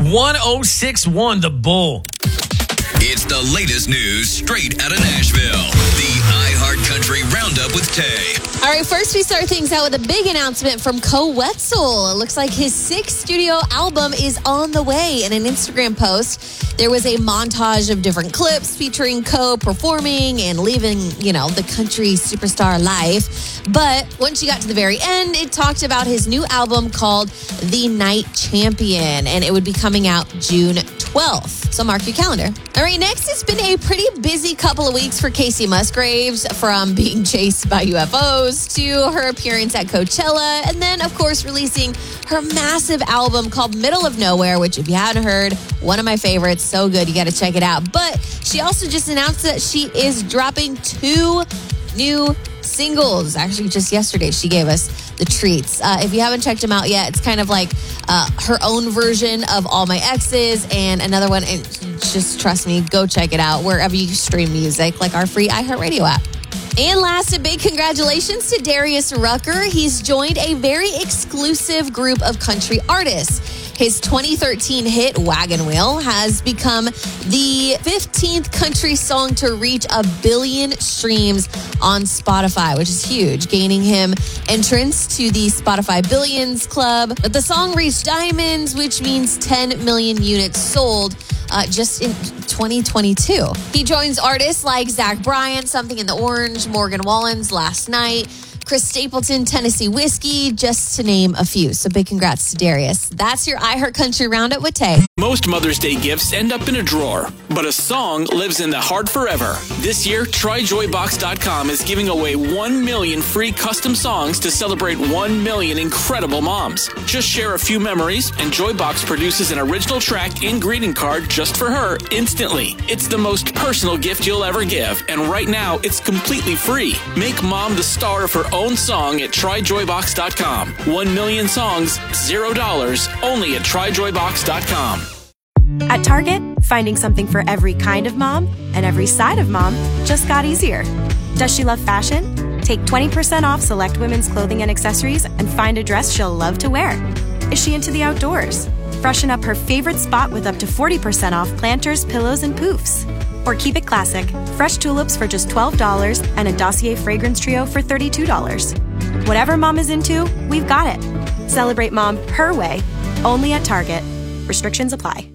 1061 The Bull. It's the latest news straight out of Nashville. The iHeartCountry Roundup with Tay. All right, first we start things out with a big announcement from Koe Wetzel. It looks like his 6th studio album is on the way. In an Instagram post, there was a montage of different clips featuring Koe performing and living, the country superstar life. But once you got to the very end, it talked about his new album called The Night Champion, and it would be coming out June 12th. So mark your calendar. All right, next, it's been a pretty busy couple of weeks for Kacey Musgraves, from being chased by UFOs to her appearance at Coachella, and then, of course, releasing her massive album called Middle of Nowhere, which, if you haven't heard, one of my favorites. So good. You got to check it out. But she also just announced that she is dropping 2 new singles. Actually, just yesterday, she gave us the treats. If you haven't checked them out yet, it's kind of like her own version of All My Exes, and another one. And just trust me, go check it out wherever you stream music, like our free iHeartRadio app. And last, a big congratulations to Darius Rucker. He's joined a very exclusive group of country artists. His 2013 hit, Wagon Wheel, has become the 15th country song to reach 1 billion streams on Spotify, which is huge, gaining him entrance to the Spotify Billions Club. But the song reached diamonds, which means 10 million units sold just in 2022. He joins artists like Zach Bryan, Something in the Orange, Morgan Wallen's Last Night, Chris Stapleton, Tennessee Whiskey, just to name a few. So big congrats to Darius. That's your iHeartCountry Roundup with Tay. Most Mother's Day gifts end up in a drawer, but a song lives in the heart forever. This year, TryJoyBox.com is giving away 1 million free custom songs to celebrate 1 million incredible moms. Just share a few memories, and Joybox produces an original track and greeting card just for her instantly. It's the most personal gift you'll ever give, and right now, it's completely free. Make mom the star of her own song at TryJoyBox.com. 1 million songs, $0, only at TryJoyBox.com. At Target, finding something for every kind of mom and every side of mom just got easier. Does she love fashion? Take 20% off select women's clothing and accessories and find a dress she'll love to wear. Is she into the outdoors? Freshen up her favorite spot with up to 40% off planters, pillows, and poofs. Or keep it classic, fresh tulips for just $12 and a Dossier fragrance trio for $32. Whatever mom is into, we've got it. Celebrate mom her way, only at Target. Restrictions apply.